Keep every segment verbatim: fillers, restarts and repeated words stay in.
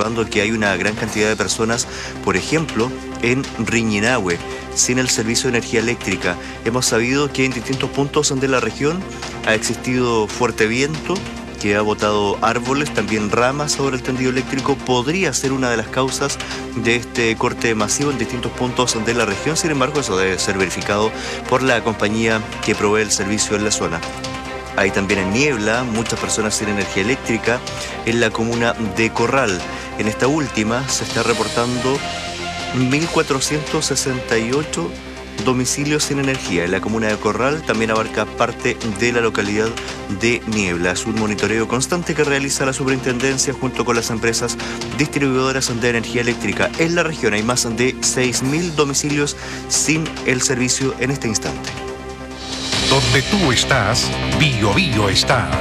observando que hay una gran cantidad de personas, por ejemplo, en Riñinahue, sin el servicio de energía eléctrica. Hemos sabido que en distintos puntos de la región ha existido fuerte viento, que ha botado árboles, también ramas sobre el tendido eléctrico. Podría ser una de las causas de este corte masivo en distintos puntos de la región. Sin embargo, eso debe ser verificado por la compañía que provee el servicio en la zona. Hay también en niebla, muchas personas sin energía eléctrica en la comuna de Corral. En esta última se está reportando mil cuatrocientos sesenta y ocho domicilios sin energía. En la comuna de Corral también abarca parte de la localidad de Niebla. Es un monitoreo constante que realiza la superintendencia junto con las empresas distribuidoras de energía eléctrica. En la región hay más de seis mil domicilios sin el servicio en este instante. Donde tú estás, Bio Bio está.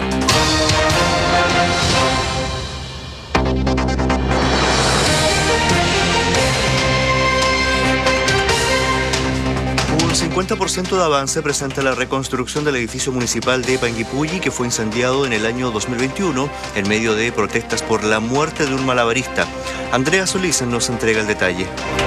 cincuenta por ciento de avance presenta la reconstrucción del edificio municipal de Panguipulli, que fue incendiado en el año dos mil veintiuno en medio de protestas por la muerte de un malabarista. Andrea Solís nos entrega el detalle.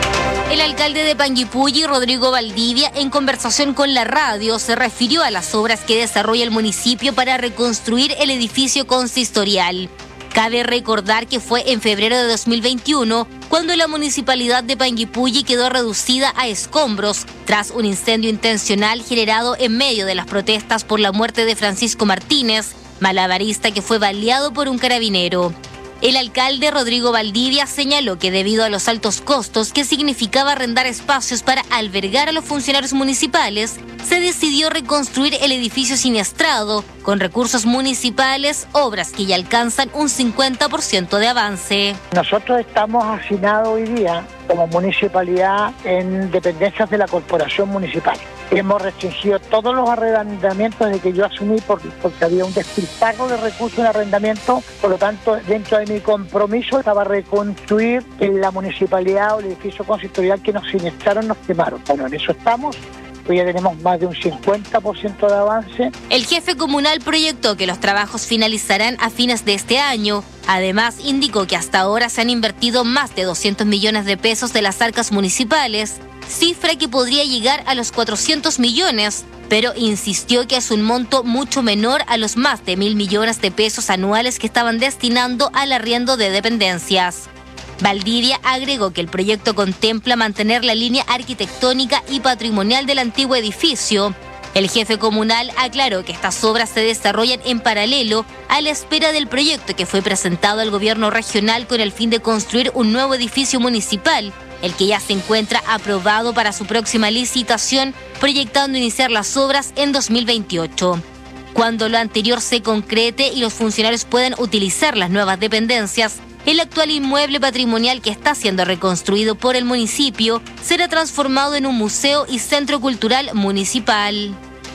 El alcalde de Panguipulli, Rodrigo Valdivia, en conversación con la radio, se refirió a las obras que desarrolla el municipio para reconstruir el edificio consistorial. Cabe recordar que fue en febrero de dos mil veintiuno cuando la municipalidad de Panguipulli quedó reducida a escombros tras un incendio intencional generado en medio de las protestas por la muerte de Francisco Martínez, malabarista que fue baleado por un carabinero. El alcalde Rodrigo Valdivia señaló que debido a los altos costos que significaba arrendar espacios para albergar a los funcionarios municipales, se decidió reconstruir el edificio siniestrado con recursos municipales, obras que ya alcanzan un cincuenta por ciento de avance. Nosotros estamos asignados hoy día como municipalidad en dependencias de la corporación municipal. Hemos restringido todos los arrendamientos desde que yo asumí porque, porque había un despilfarro de recursos en arrendamiento. Por lo tanto, dentro de mi compromiso estaba reconstruir en la municipalidad o el edificio consistorial que nos siniestraron, nos quemaron. Bueno, en eso estamos. Hoy ya tenemos más de un cincuenta por ciento de avance. El jefe comunal proyectó que los trabajos finalizarán a fines de este año. Además, indicó que hasta ahora se han invertido más de doscientos millones de pesos de las arcas municipales, cifra que podría llegar a los cuatrocientos millones, pero insistió que es un monto mucho menor a los más de mil millones de pesos anuales que estaban destinando al arriendo de dependencias. Valdivia agregó que el proyecto contempla mantener la línea arquitectónica y patrimonial del antiguo edificio. El jefe comunal aclaró que estas obras se desarrollan en paralelo a la espera del proyecto que fue presentado al gobierno regional con el fin de construir un nuevo edificio municipal, el que ya se encuentra aprobado para su próxima licitación, proyectando iniciar las obras en dos mil veintiocho. Cuando lo anterior se concrete y los funcionarios puedan utilizar las nuevas dependencias, el actual inmueble patrimonial que está siendo reconstruido por el municipio será transformado en un museo y centro cultural municipal.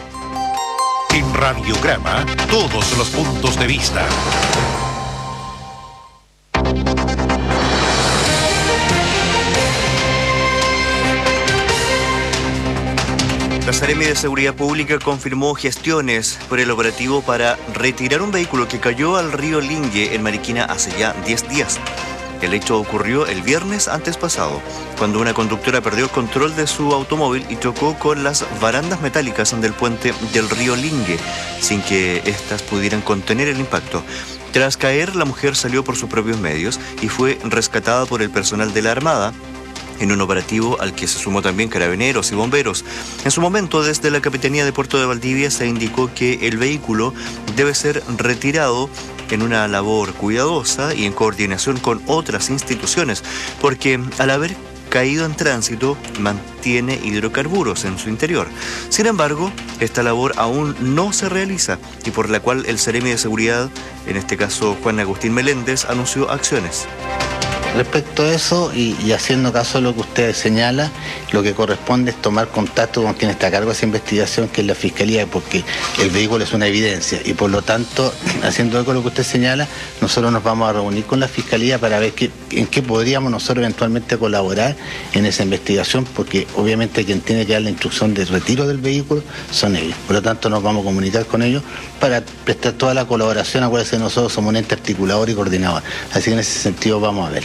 En Radiograma, todos los puntos de vista. La Seremi de Seguridad Pública confirmó gestiones por el operativo para retirar un vehículo que cayó al río Lingue en Mariquina hace ya diez días. El hecho ocurrió el viernes antes pasado, cuando una conductora perdió el control de su automóvil y chocó con las barandas metálicas del puente del río Lingue, sin que éstas pudieran contener el impacto. Tras caer, la mujer salió por sus propios medios y fue rescatada por el personal de la Armada, en un operativo al que se sumó también carabineros y bomberos. En su momento, desde la Capitanía de Puerto de Valdivia se indicó que el vehículo debe ser retirado en una labor cuidadosa y en coordinación con otras instituciones, porque al haber caído en tránsito mantiene hidrocarburos en su interior. Sin embargo, esta labor aún no se realiza y por la cual el Seremi de Seguridad, en este caso Juan Agustín Meléndez, anunció acciones. Respecto a eso, y, y haciendo caso a lo que usted señala, lo que corresponde es tomar contacto con quien está a cargo de esa investigación, que es la Fiscalía, porque el vehículo es una evidencia y por lo tanto, haciendo eco a lo que usted señala, nosotros nos vamos a reunir con la Fiscalía para ver qué, en qué podríamos nosotros eventualmente colaborar en esa investigación, porque obviamente quien tiene que dar la instrucción de retiro del vehículo son ellos. Por lo tanto, nos vamos a comunicar con ellos para prestar toda la colaboración. Acuérdense, nosotros somos un ente articulador y coordinador, así que en ese sentido vamos a ver.